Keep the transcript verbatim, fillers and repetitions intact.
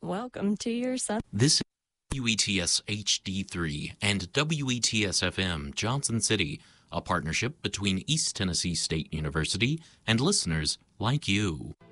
Welcome to your Sun. This is W E T S H D three and W E T S F M Johnson City, a partnership between East Tennessee State University and listeners like you.